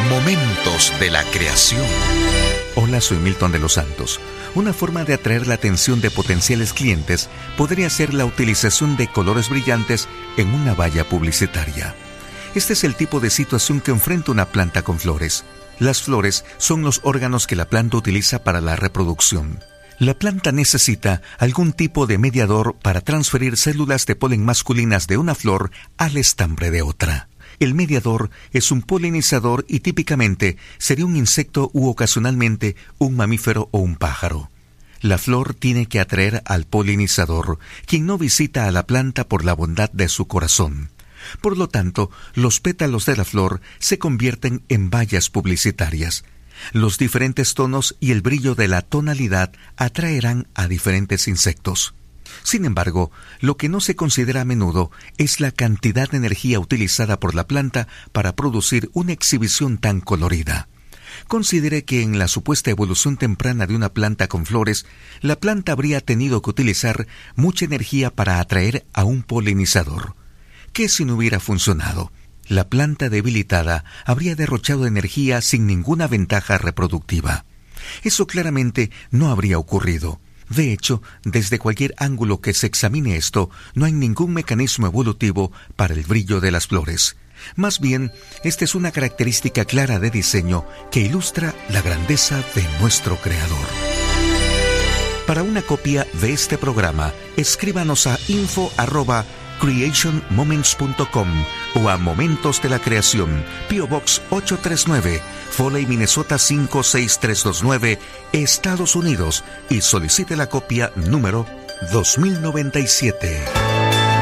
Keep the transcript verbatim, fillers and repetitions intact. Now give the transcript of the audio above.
Momentos de la creación. Hola, soy Milton de los Santos. Una forma de atraer la atención de potenciales clientes podría ser la utilización de colores brillantes en una valla publicitaria. Este es el tipo de situación que enfrenta una planta con flores. Las flores son los órganos que la planta utiliza para la reproducción. La planta necesita algún tipo de mediador para transferir células de polen masculinas de una flor al estambre de otra. El mediador es un polinizador y típicamente sería un insecto u ocasionalmente un mamífero o un pájaro. La flor tiene que atraer al polinizador, quien no visita a la planta por la bondad de su corazón. Por lo tanto, los pétalos de la flor se convierten en vallas publicitarias. Los diferentes tonos y el brillo de la tonalidad atraerán a diferentes insectos. Sin embargo, lo que no se considera a menudo es la cantidad de energía utilizada por la planta para producir una exhibición tan colorida. Considere que en la supuesta evolución temprana de una planta con flores, la planta habría tenido que utilizar mucha energía para atraer a un polinizador. ¿Qué si no hubiera funcionado? La planta debilitada habría derrochado energía sin ninguna ventaja reproductiva. Eso claramente no habría ocurrido. De hecho, desde cualquier ángulo que se examine esto, no hay ningún mecanismo evolutivo para el brillo de las flores. Más bien, esta es una característica clara de diseño que ilustra la grandeza de nuestro Creador. Para una copia de este programa, escríbanos a info arroba creation moments punto com o a Momentos de la Creación, P O Box ocho tres nueve, Foley, Minnesota cinco seis tres dos nueve, Estados Unidos, y solicite la copia número dos mil noventa y siete.